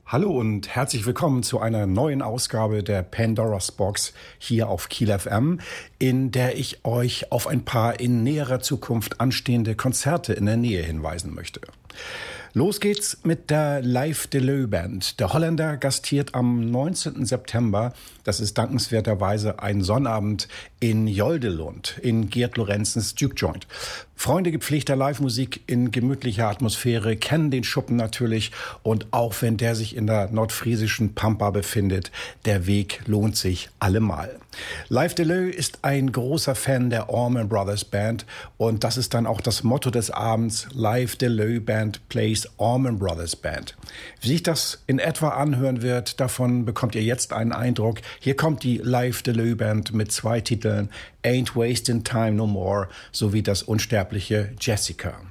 Hallo und herzlich willkommen zu einer neuen Ausgabe der Pandora's Box hier auf Kiel FM, in der ich euch auf ein paar in näherer Zukunft anstehende Konzerte in der Nähe hinweisen möchte. Los geht's mit der Live Deleu Band. Der Holländer gastiert am 19. September, das ist dankenswerterweise ein Sonnabend, in Joldelund, in Gerd Lorenzens Duke Joint. Freunde gepflegter Live-Musik in gemütlicher Atmosphäre kennen den Schuppen natürlich, und auch wenn der sich in der nordfriesischen Pampa befindet, der Weg lohnt sich allemal. Live Deleu ist ein großer Fan der Allman Brothers Band, und das ist dann auch das Motto des Abends: Live Deleu Band plays Allman Brothers Band. Wie sich das in etwa anhören wird, davon bekommt ihr jetzt einen Eindruck. Hier kommt die Live Deleu Band mit 2 Titeln, Ain't Wasting Time No More sowie das unsterbliche Jessica.